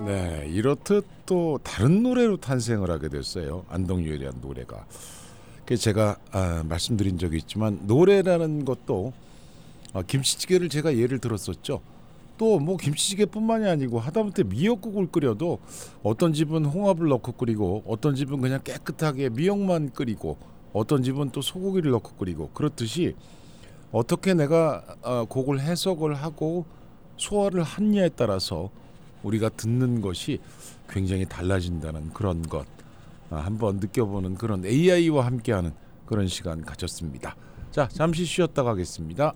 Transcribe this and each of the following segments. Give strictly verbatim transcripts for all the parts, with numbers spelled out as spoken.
네, 이렇듯 또 다른 노래로 탄생을 하게 됐어요. 안동유이라는 노래가. 그래서 제가 아, 말씀드린 적이 있지만 노래라는 것도 아, 김치찌개를 제가 예를 들었었죠. 또 뭐 김치찌개뿐만이 아니고 하다못해 미역국을 끓여도 어떤 집은 홍합을 넣고 끓이고 어떤 집은 그냥 깨끗하게 미역만 끓이고 어떤 집은 또 소고기를 넣고 끓이고 그렇듯이 어떻게 내가 어, 곡을 해석을 하고 소화를 하느냐에 따라서 우리가 듣는 것이 굉장히 달라진다는 그런 것 아, 한번 느껴보는 그런 에이아이와 함께하는 그런 시간 가졌습니다. 자, 잠시 쉬었다 가겠습니다.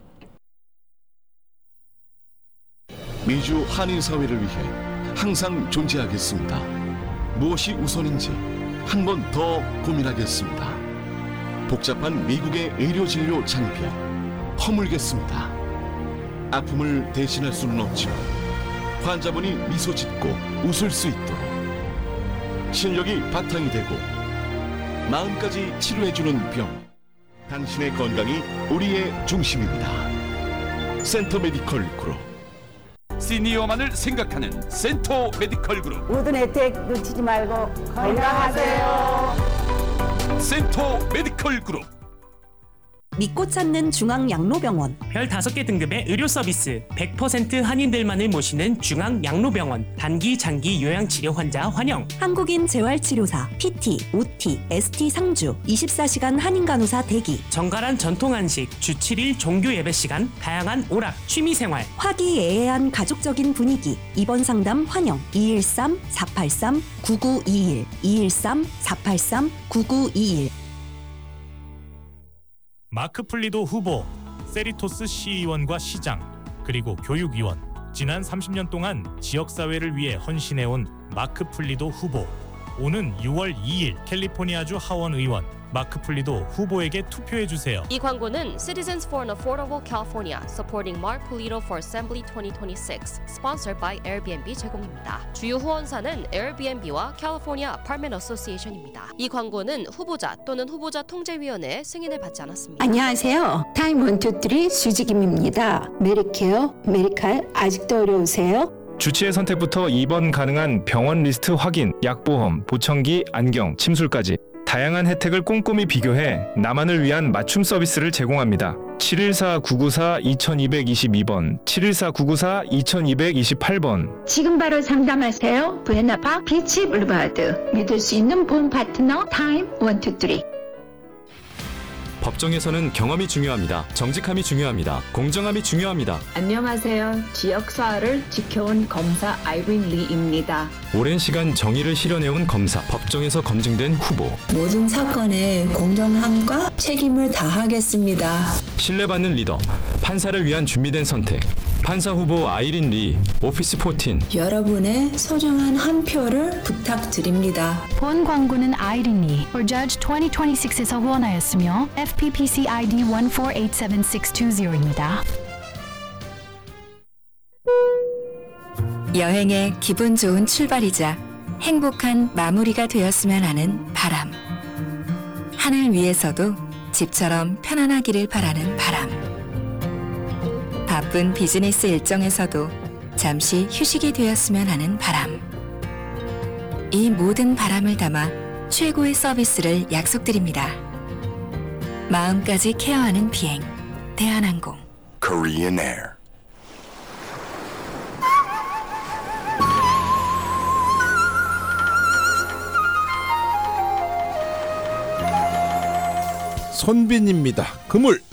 미주 한인 사회를 위해 항상 존재하겠습니다. 무엇이 우선인지 한 번 더 고민하겠습니다. 복잡한 미국의 의료 진료 장벽 허물겠습니다. 아픔을 대신할 수는 없지만 환자분이 미소 짓고 웃을 수 있도록 실력이 바탕이 되고 마음까지 치료해주는 병. 당신의 건강이 우리의 중심입니다. 센터 메디컬 그룹. 시니어만을 생각하는 센터 메디컬 그룹. 모든 혜택 놓치지 말고 건강하세요. 센터 메디컬 그룹. 믿고 찾는 중앙양로병원. 별 다섯 개 등급의 의료 서비스, 백 퍼센트 한인들만을 모시는 중앙양로병원. 단기, 장기 요양치료 환자 환영. 한국인 재활치료사, 피티, 오티, 에스티 상주, 이십사 시간 한인간호사 대기. 정갈한 전통 한식, 주 칠 일 종교 예배 시간, 다양한 오락, 취미생활. 화기애애한 가족적인 분위기. 입원 상담 환영. 이일삼 사팔삼 구구이일, 이일삼 사팔삼 구구이일. 마크 플리도 후보, 세리토스 시의원과 시장, 그리고 교육위원. 지난 삼십 년 동안 지역사회를 위해 헌신해온 마크 플리도 후보. 오는 유월 이일 캘리포니아주 하원 의원 마크 플리도 후보에게 투표해주세요. 이 광고는 Citizens for an Affordable California supporting Mark Polito for Assembly twenty twenty-six sponsored by 에어비앤비 제공입니다. 주요 후원사는 에어비앤비와 캘리포니아 아파트먼트 어소시에이션입니다. 이 광고는 후보자 또는 후보자 통제위원회의 승인을 받지 않았습니다. 안녕하세요. 타임 원투쓰리 수지김입니다. 메리케어, 메리칼 아직도 어려우세요? 주치의 선택부터 입원 가능한 병원 리스트 확인, 약보험, 보청기, 안경, 침술까지 다양한 혜택을 꼼꼼히 비교해 나만을 위한 맞춤 서비스를 제공합니다. 칠일사 구구사 이이이이 번, 칠일사 구구사 이이이팔 번. 지금 바로 상담하세요. 부에나파 비치 블루바드. 믿을 수 있는 보험 파트너 타임 원투쓰리. 법정에서는 경험이 중요합니다. 정직함이 중요합니다. 공정함이 중요합니다. 안녕하세요. 지역사회를 지켜온 검사 아이린 리입니다. 오랜 시간 정의를 실현해온 검사, 법정에서 검증된 후보. 모든 사건에 공정함과 책임을 다하겠습니다. 신뢰받는 리더, 판사를 위한 준비된 선택. 판사 후보 아이린 리, 오피스 사십. 여러분의 소중한 한 표를 부탁드립니다. 본 광고는 아이린 리, or Judge 이천이십육에서 후원하였으며 에프피피씨 아이디 일 사 팔 칠 칠 육 육 입니다. 여행의 기분 좋은 출발이자 행복한 마무리가 되었으면 하는 바람. 하늘 위에서도 집처럼 편안하기를 바라는 바람. 바쁜 비즈니스 일정에서도 잠시 휴식이 되었으면 하는 바람. 이 모든 바람을 담아 최고의 서비스를 약속드립니다. 마음까지 케어하는 비행, 대한항공. Korean Air. 손빈입니다. 그물.